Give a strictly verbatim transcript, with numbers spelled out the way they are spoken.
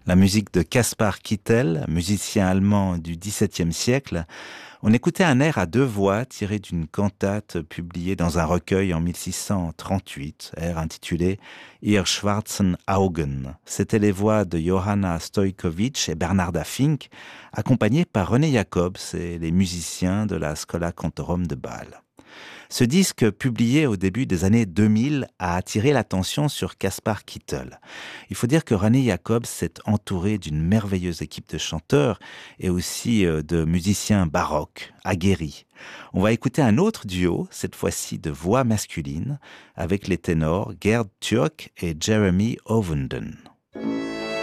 La musique de Caspar Kittel, musicien allemand du dix-septième siècle. On écoutait un air à deux voix tiré d'une cantate publiée dans un recueil en mille six cent trente-huit, air intitulé Ihr schwarzen Augen. C'étaient les voix de Johanna Stojkovic et Bernarda Fink, accompagnées par René Jacobs et les musiciens de la Schola Cantorum de Bâle. Ce disque, publié au début des années deux mille, a attiré l'attention sur Caspar Kittel. Il faut dire que René Jacobs s'est entouré d'une merveilleuse équipe de chanteurs et aussi de musiciens baroques, aguerris. On va écouter un autre duo, cette fois-ci de voix masculines, avec les ténors Gerd Türk et Jeremy Ovenden.